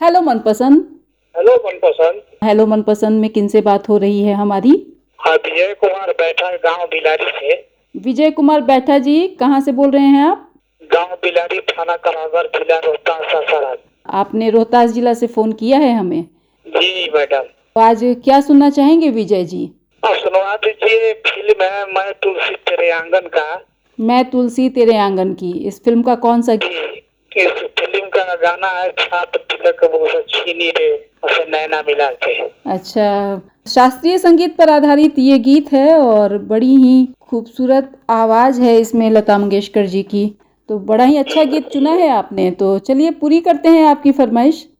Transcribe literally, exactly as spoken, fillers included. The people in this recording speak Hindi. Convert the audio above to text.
हेलो मनपसंद। हेलो मनपसंद। हेलो मनपसंद में किनसे बात हो रही है हमारी? हाँ, विजय कुमार बैठा, गांव बिलारी से। विजय कुमार बैठा जी, कहाँ से बोल रहे हैं आप? गांव बिलारी, थाना करागर, जिला रोहतास, सासाराम। आपने रोहतास जिला से फोन किया है हमें? जी मैडम। तो आज क्या सुनना चाहेंगे विजय जी? आप सुनवा दीजिए, फिल्म है मैं तुलसी तेरे आंगन का। मैं तुलसी तेरे आंगन की, इस फिल्म का कौन सा? जी, इस फिल्म का गाना है छाप तिलक वो छीनी रे उसे नैना मिला के। अच्छा, शास्त्रीय संगीत पर आधारित ये गीत है और बड़ी ही खूबसूरत आवाज है इसमें लता मंगेशकर जी की। तो बड़ा ही अच्छा गीत चुना है आपने। तो चलिए पूरी करते हैं आपकी फरमाइश।